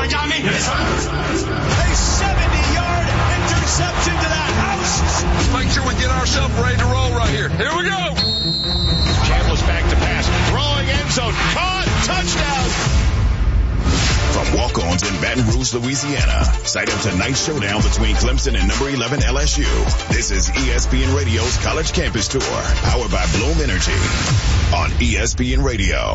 You got me? Yes, sir. A 70-yard interception to the house. Let's make sure we get ourselves ready to roll right here. Here we go. Chambliss back to pass. Throwing end zone. Caught. Touchdown. From walk-ons in Baton Rouge, Louisiana, site of tonight's showdown between Clemson and number 11 LSU. This is ESPN Radio's College Campus Tour, powered by Bloom Energy on ESPN Radio.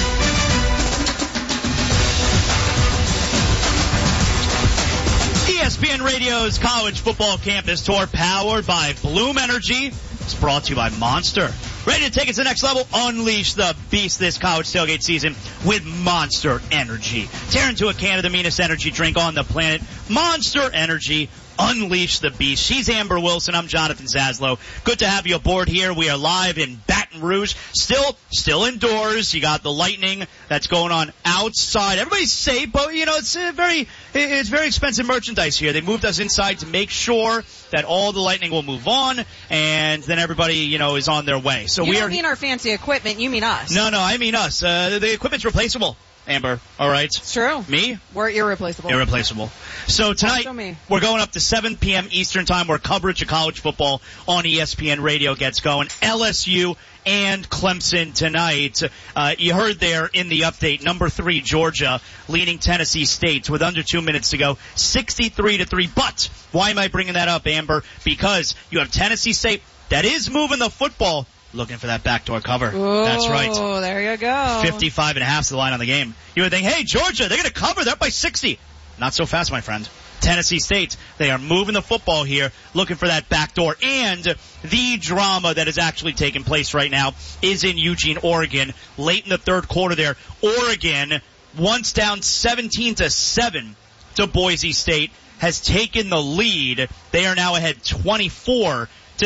ESPN Radio's College Football Campus Tour, powered by Bloom Energy. It's brought to you by Monster. Ready to take it to the next level? Unleash the beast this college tailgate season with Monster Energy. Tear into a can of the meanest energy drink on the planet. Monster Energy. Unleash the beast. She's Amber Wilson. I'm Jonathan Zaslow. Good to have you aboard here. We are live in Baton Rouge. Still indoors. You got the lightning that's going on outside. Everybody's safe, but it's very expensive merchandise here. They moved us inside to make sure that all the lightning will move on, and then everybody, is on their way. So you don't mean our fancy equipment. You mean us. No, I mean us. The equipment's replaceable. Amber, all right? It's true. Me? We're irreplaceable. Irreplaceable. So tonight, we're going up to 7 p.m. Eastern Time where coverage of college football on ESPN Radio gets going. LSU and Clemson tonight. You heard there in the update, number 3, Georgia, leading Tennessee State with under 2 minutes to go, 63-3. But why am I bringing that up, Amber? Because you have Tennessee State that is moving the football. Looking for that backdoor cover. Ooh, that's right. Oh, there you go. 55.5 is the line on the game. You would think, hey, Georgia, they're going to cover. They're up by 60. Not so fast, my friend. Tennessee State, they are moving the football here, looking for that backdoor. And the drama that is actually taking place right now is in Eugene, Oregon. Late in the third quarter there, Oregon, once down 17-7 to Boise State, has taken the lead. They are now ahead 24-17.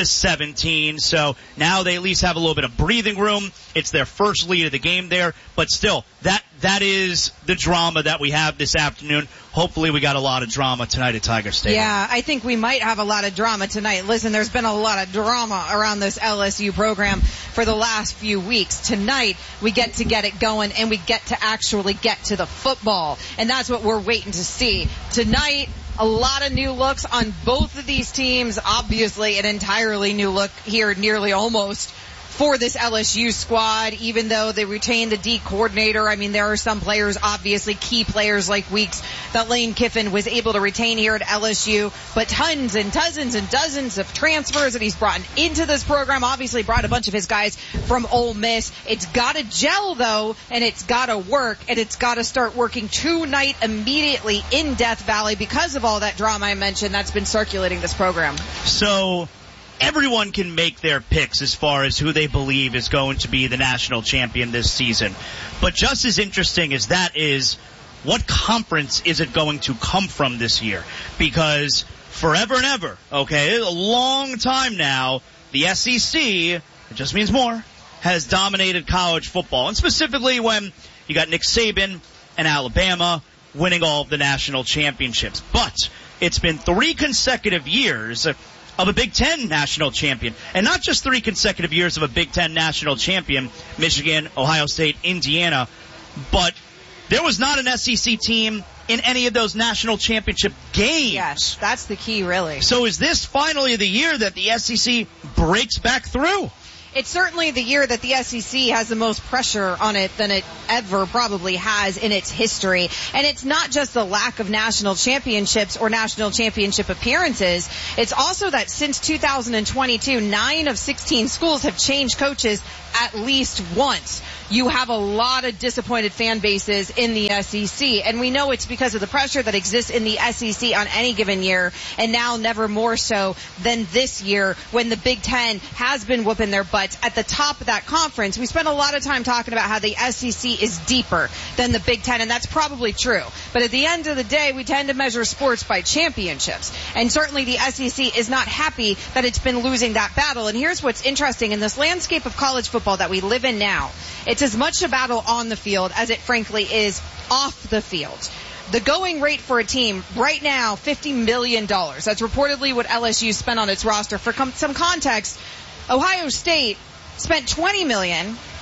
So now they at least have a little bit of breathing room. It's their first lead of the game there, but still, that is the drama that we have this afternoon. Hopefully we got a lot of drama tonight at Tiger Stadium. Yeah, I think we might have a lot of drama tonight. Listen, there's been a lot of drama around this LSU program for the last few weeks. Tonight, we get to get it going, and we get to actually get to the football, and that's what we're waiting to see. Tonight, a lot of new looks on both of these teams. Obviously, an entirely new look here, nearly almost, for this LSU squad, even though they retained the D coordinator. I mean, there are some players, obviously key players like Weeks, that Lane Kiffin was able to retain here at LSU, but tons and dozens and dozens of transfers that he's brought into this program. Obviously brought a bunch of his guys from Ole Miss. It's got to gel, though, and it's got to work, and it's got to start working tonight immediately in Death Valley because of all that drama I mentioned that's been circulating this program. So everyone can make their picks as far as who they believe is going to be the national champion this season. But just as interesting as that is, what conference is it going to come from this year? Because forever and ever, okay, a long time now, the SEC, it just means more, has dominated college football. And specifically when you got Nick Saban and Alabama winning all of the national championships. But it's been 3 consecutive years of a Big Ten national champion. And not just 3 consecutive years of a Big Ten national champion, Michigan, Ohio State, Indiana, but there was not an SEC team in any of those national championship games. Yes, that's the key, really. So is this finally the year that the SEC breaks back through? It's certainly the year that the SEC has the most pressure on it than it ever probably has in its history. And it's not just the lack of national championships or national championship appearances. It's also that since 2022, 9 of 16 schools have changed coaches at least once. You have a lot of disappointed fan bases in the SEC, and we know it's because of the pressure that exists in the SEC on any given year, and now never more so than this year when the Big Ten has been whooping their butts at the top of that conference. We spent a lot of time talking about how the SEC is deeper than the Big Ten, and that's probably true. But at the end of the day, we tend to measure sports by championships, and certainly the SEC is not happy that it's been losing that battle. And here's what's interesting in this landscape of college football that we live in now. It's as much a battle on the field as it frankly is off the field. The going rate for a team right now, $50 million. That's reportedly what LSU spent on its roster. For some context, Ohio State spent $20 million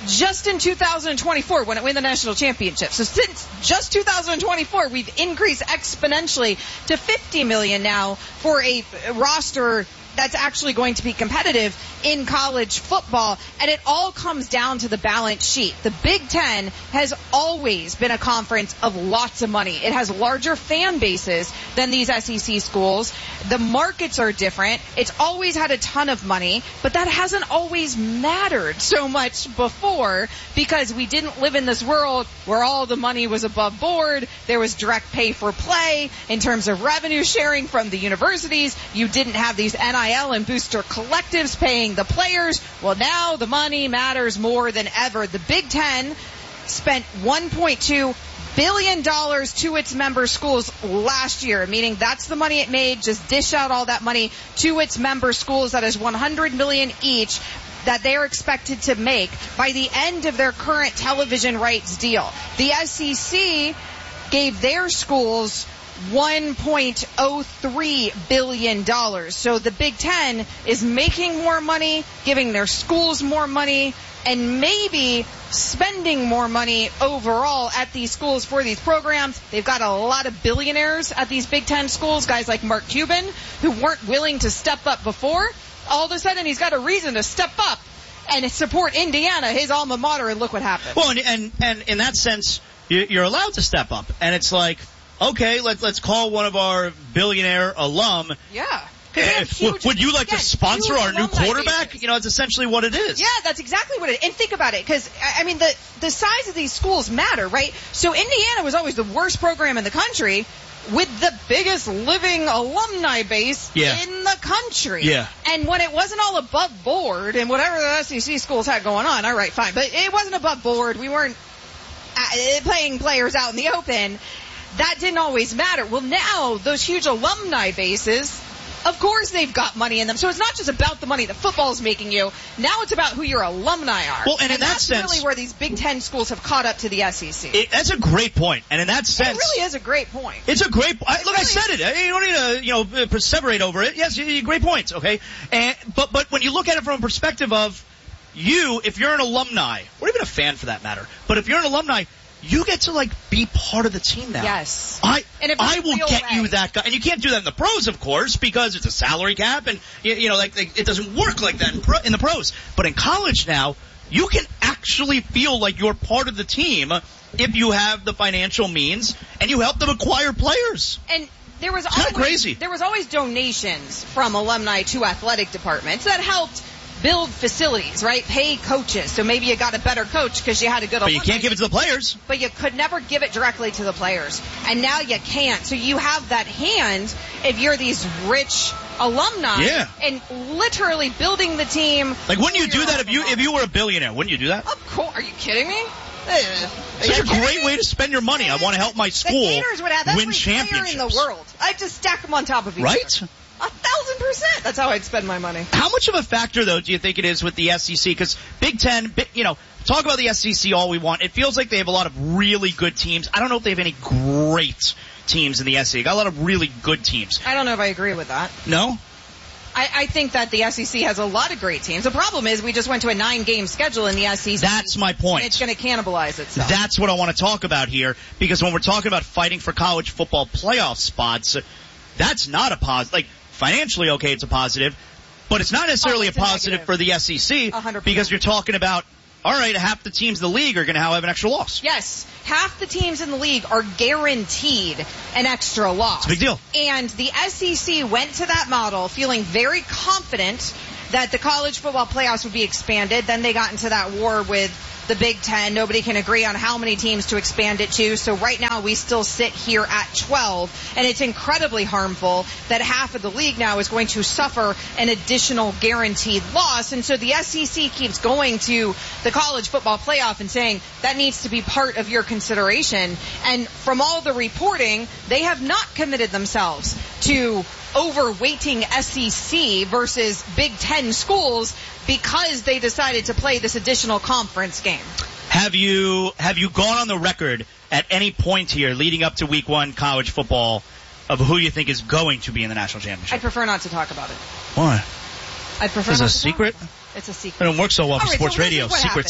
just in 2024 when it win the national championship. So since just 2024, we've increased exponentially to $50 million now for a roster that's actually going to be competitive in college football. And it all comes down to the balance sheet. The Big Ten has always been a conference of lots of money. It has larger fan bases than these SEC schools. The markets are different. It's always had a ton of money, but that hasn't always mattered so much before because we didn't live in this world where all the money was above board. There was direct pay for play in terms of revenue sharing from the universities. You didn't have these NIL and booster collectives paying the players. Well, now the money matters more than ever. The Big Ten spent $1.2 billion to its member schools last year, meaning that's the money it made. Just dish out all that money to its member schools. That is $100 million each that they are expected to make by the end of their current television rights deal. The SEC gave their schools $1.03 billion. So the Big Ten is making more money, giving their schools more money, and maybe spending more money overall at these schools for these programs. They've got a lot of billionaires at these Big Ten schools, guys like Mark Cuban, who weren't willing to step up before. All of a sudden, he's got a reason to step up and support Indiana, his alma mater, and look what happened. Well, and in that sense, you're allowed to step up. And it's like, okay, let's call one of our billionaire alum. Yeah. Would you like to sponsor our new quarterback? Bases. You know, it's essentially what it is. Yeah, that's exactly what it is. And think about it, because, I mean, the size of these schools matter, right? So Indiana was always the worst program in the country with the biggest living alumni base in the country. Yeah. And when it wasn't all above board and whatever the SEC schools had going on, all right, fine. But it wasn't above board. We weren't playing players out in the open. That didn't always matter. Well, now, those huge alumni bases, of course they've got money in them. So it's not just about the money that football's making you. Now it's about who your alumni are. Well, and in that that's sense, really where these Big Ten schools have caught up to the SEC. That's a great point. And in that sense, it really is a great point. It's a great look, really, I said it. You don't need to, perseverate over it. Yes, great points, okay? But when you look at it from a perspective of you, if you're an alumni, or even a fan for that matter, but if you're an alumni, you get to, be part of the team now. Yes. I will get you that guy. And you can't do that in the pros, of course, because it's a salary cap, and, it doesn't work like that in the pros. But in college now, you can actually feel like you're part of the team if you have the financial means, and you help them acquire players. And there was always donations from alumni to athletic departments that helped build facilities, right? Pay coaches. So maybe you got a better coach because you had a good alumni. But you can't give it to the players. But you could never give it directly to the players. And now you can't. So you have that hand if you're these rich alumni and literally building the team. Wouldn't you do that if you were a billionaire? Wouldn't you do that? Of course. Are you kidding me? Such a great way to spend your money. I want to help my school win championships. In the world. I'd just stack them on top of each other. Right? 1,000%. That's how I'd spend my money. How much of a factor, though, do you think it is with the SEC? Because Big Ten, talk about the SEC all we want. It feels like they have a lot of really good teams. I don't know if they have any great teams in the SEC. Got a lot of really good teams. I don't know if I agree with that. No? I think that the SEC has a lot of great teams. The problem is we just went to a 9-game schedule in the SEC. That's my point. It's going to cannibalize itself. That's what I want to talk about here, because when we're talking about fighting for college football playoff spots, that's not a positive. Financially, okay, it's a positive, but it's not necessarily a positive for the SEC 100%. Because you're talking about, all right, half the teams in the league are going to have an extra loss. Yes, half the teams in the league are guaranteed an extra loss. It's a big deal. And the SEC went to that model feeling very confident that the college football playoffs would be expanded. Then they got into that war with the Big Ten. Nobody can agree on how many teams to expand it to. So right now we still sit here at 12. And it's incredibly harmful that half of the league now is going to suffer an additional guaranteed loss. And so the SEC keeps going to the college football playoff and saying that needs to be part of your consideration. And from all the reporting, they have not committed themselves to overweighting SEC versus Big Ten schools because they decided to play this additional conference game. Have you gone on the record at any point here leading up to week 1 college football of who you think is going to be in the national championship? I'd prefer not to talk about it. Why? I'd prefer not to a secret? It's a secret. It doesn't work so well for sports radio. Secrets.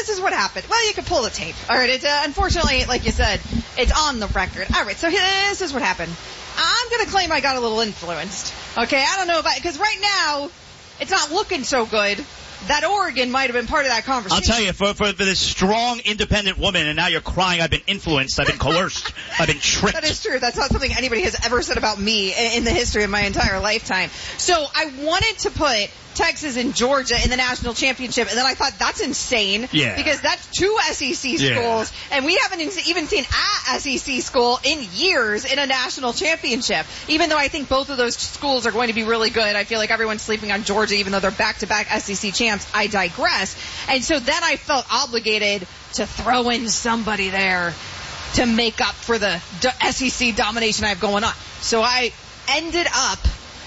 this is what happened. Well, you can pull the tape. All right, it's unfortunately, like you said, it's on the record. All right, so this is what happened. I'm going to claim I got a little influenced. Okay, I don't know about, because right now, it's not looking so good. That Oregon might have been part of that conversation. I'll tell you, for this strong, independent woman, and now you're crying, I've been influenced, I've been coerced, I've been tricked. That is true. That's not something anybody has ever said about me in the history of my entire lifetime. So I wanted to put Texas and Georgia in the national championship, and then I thought that's insane. Yeah. Because that's 2 SEC schools, and we haven't even seen a SEC school in years in a national championship. Even though I think both of those schools are going to be really good, I feel like everyone's sleeping on Georgia, even though they're back-to-back SEC champs. I digress. And so then I felt obligated to throw in somebody there to make up for the SEC domination I have going on. So I ended up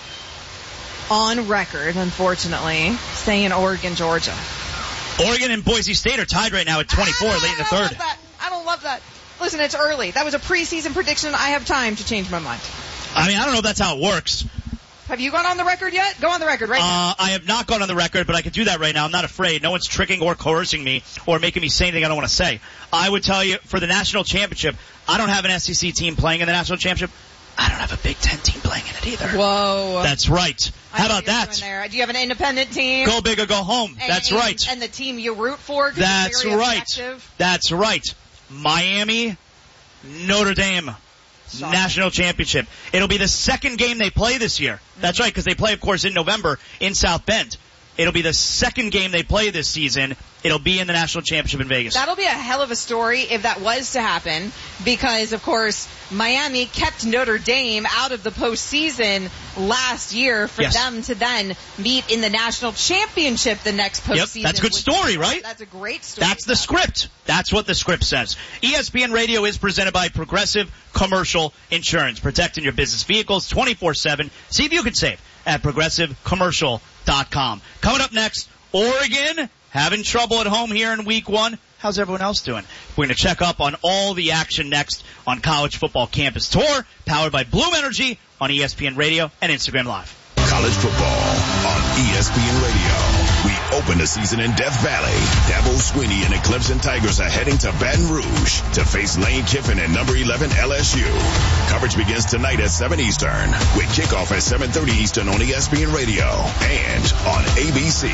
on record, unfortunately, saying Oregon, Georgia. Oregon and Boise State are tied right now at 24 late in the third. I don't love that. Listen, it's early. That was a preseason prediction. I have time to change my mind. I mean, I don't know if that's how it works. Have you gone on the record yet? Go on the record right now. I have not gone on the record, but I could do that right now. I'm not afraid. No one's tricking or coercing me or making me say anything I don't want to say. I would tell you, for the national championship, I don't have an SEC team playing in the national championship. I don't have a Big Ten team playing in it either. Whoa. That's right. How about that? Do you have an independent team? Go big or go home. That's right. And the team you root for? That's right. That's right. Miami, Notre Dame. Sorry. National championship. It'll be the second game they play this year. That's right, because they play, of course, in November in South Bend. It'll be the second game they play this season. It'll be in the national championship in Vegas. That'll be a hell of a story if that was to happen, because, of course, Miami kept Notre Dame out of the postseason last year for them to then meet in the national championship the next postseason. Yep, that's a good story, right? That's a great story. That's the script. That's what the script says. ESPN Radio is presented by Progressive Commercial Insurance, protecting your business vehicles 24/7. See if you can save at progressivecommercial.com. Coming up next, Oregon having trouble at home here in week 1. How's everyone else doing? We're going to check up on all the action next on College Football Campus Tour, powered by Bloom Energy on ESPN Radio and Instagram Live. College football on ESPN Radio. We open the season in Death Valley. Dabo Swinney and the Clemson Tigers are heading to Baton Rouge to face Lane Kiffin and number 11 LSU. Coverage begins tonight at 7 Eastern with kickoff at 7:30 Eastern on ESPN Radio and on ABC.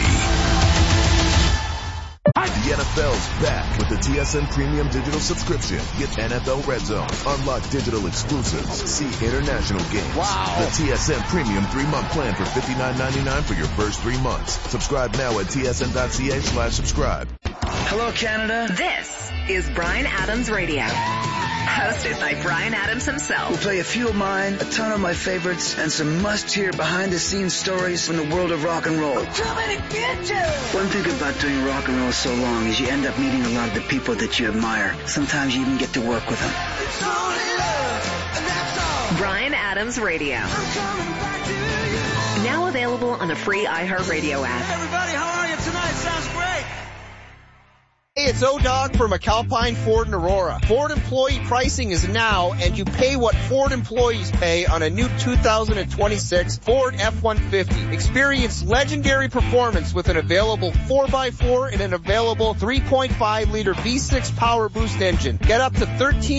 The NFL's back with the TSN Premium Digital subscription. Get NFL Red Zone, unlock digital exclusives, see international games. Wow. The TSN Premium 3-month plan for $59.99 for your first 3 months. Subscribe now at tsn.ca/subscribe. Hello, Canada. This is Bryan Adams Radio. Hosted by Bryan Adams himself. We'll play a few of mine, a ton of my favorites, and some must-hear behind-the-scenes stories from the world of rock and roll. I'm coming to get you! One thing about doing rock and roll so long is you end up meeting a lot of the people that you admire. Sometimes you even get to work with them. It's only love, and that's all. Bryan Adams Radio. I'm coming back to you. Now available on the free iHeartRadio app. Hey everybody, how are you tonight? Sounds great. Hey, it's O-Dog from McAlpine Ford in Aurora. Ford employee pricing is now, and you pay what Ford employees pay on a new 2026 Ford F-150. Experience legendary performance with an available 4x4 and an available 3.5-liter V6 Power Boost engine. Get up to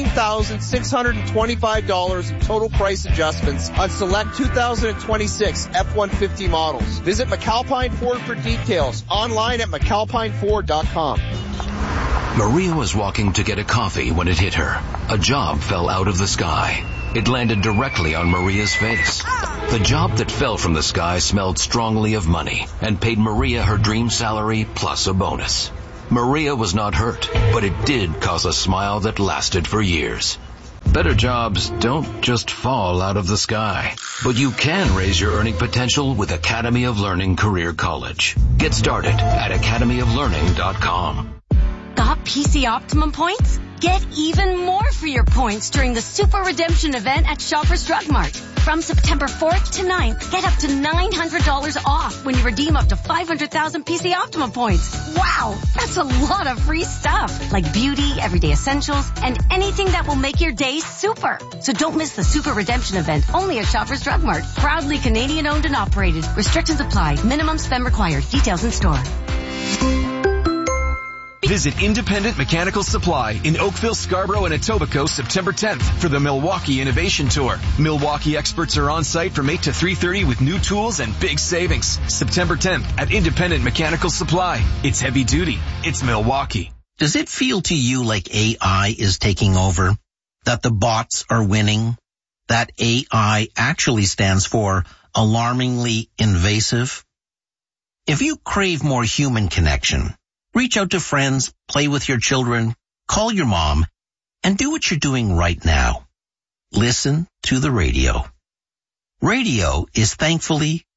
$13,625 in total price adjustments on select 2026 F-150 models. Visit McAlpine Ford for details. Online at McAlpineFord.com. Maria was walking to get a coffee when it hit her. A job fell out of the sky. It landed directly on Maria's face. The job that fell from the sky smelled strongly of money and paid Maria her dream salary plus a bonus. Maria was not hurt, but it did cause a smile that lasted for years. Better jobs don't just fall out of the sky, but you can raise your earning potential with Academy of Learning Career College. Get started at academyoflearning.com. Got PC Optimum points? Get even more for your points during the Super Redemption event at Shoppers Drug Mart. From September 4th to 9th, get up to $900 off when you redeem up to 500,000 PC Optimum points. Wow, that's a lot of free stuff, like beauty, everyday essentials, and anything that will make your day super. So don't miss the Super Redemption event only at Shoppers Drug Mart. Proudly Canadian owned and operated. Restrictions apply. Minimum spend required. Details in store. Visit Independent Mechanical Supply in Oakville, Scarborough, and Etobicoke September 10th for the Milwaukee Innovation Tour. Milwaukee experts are on site from 8 to 3:30 with new tools and big savings. September 10th at Independent Mechanical Supply. It's heavy duty. It's Milwaukee. Does it feel to you like AI is taking over? That the bots are winning? That AI actually stands for alarmingly invasive? If you crave more human connection, reach out to friends, play with your children, call your mom, and do what you're doing right now. Listen to the radio. Radio is thankfully,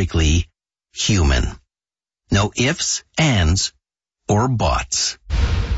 imperfectly human. No ifs, ands, or buts.